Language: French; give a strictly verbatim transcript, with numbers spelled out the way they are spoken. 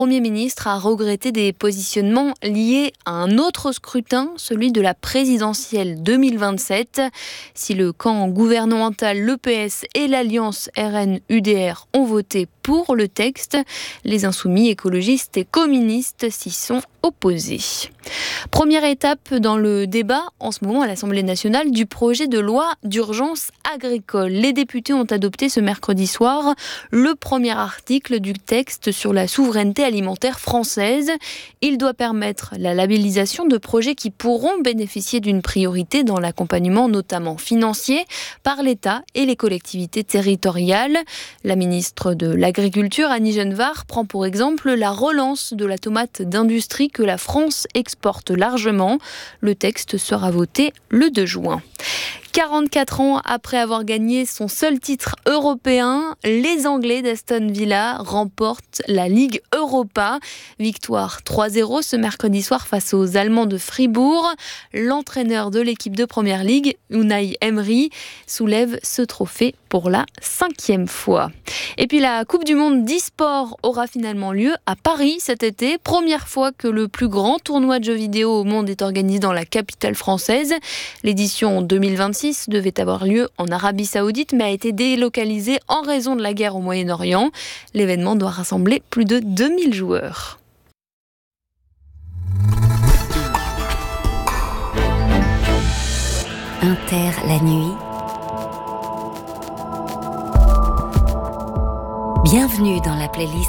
Le Premier ministre a regretté des positionnements liés à un autre scrutin, celui de la présidentielle deux mille vingt-sept. Si le camp gouvernemental, l'E P S et l'Alliance R N U D R ont voté pour le texte, les insoumis, écologistes et communistes s'y sont opposés. Première étape dans le débat en ce moment à l'Assemblée nationale du projet de loi d'urgence agricole. Les députés ont adopté ce mercredi soir le premier article du texte sur la souveraineté alimentaire française. Il doit permettre la labellisation de projets qui pourront bénéficier d'une priorité dans l'accompagnement, notamment financier, par l'État et les collectivités territoriales. La ministre de l'Agriculture, Annie Genevard, prend pour exemple la relance de la tomate d'industrie que la France exporte largement. Le texte sera voté le deux juin. quarante-quatre ans après avoir gagné son seul titre européen, les Anglais d'Aston Villa remportent la Ligue Europa. Victoire trois zéro ce mercredi soir face aux Allemands de Fribourg. L'entraîneur de l'équipe de Première Ligue, Unai Emery, soulève ce trophée pour la cinquième fois. Et puis la Coupe du Monde d'e-sport aura finalement lieu à Paris cet été. Première fois que le plus grand tournoi de jeux vidéo au monde est organisé dans la capitale française. L'édition deux mille vingt-six devait avoir lieu en Arabie Saoudite, mais a été délocalisée en raison de la guerre au Moyen-Orient. L'événement doit rassembler plus de deux mille joueurs. Inter la nuit. Bienvenue dans la playlist